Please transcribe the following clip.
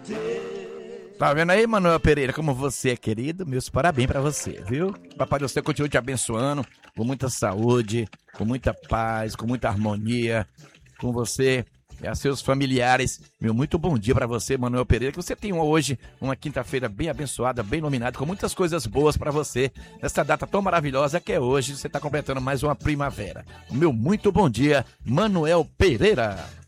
Tá vendo aí, Manuel Pereira, como você é querido? Meus parabéns pra você, viu? Papai do céu continue te abençoando, com muita saúde, com muita paz, com muita harmonia, com você e a seus familiares. Meu muito bom dia pra você, Manuel Pereira, que você tenha hoje uma quinta-feira bem abençoada, bem iluminada, com muitas coisas boas pra você, nessa data tão maravilhosa que é hoje, você tá completando mais uma primavera. Meu muito bom dia, Manuel Pereira.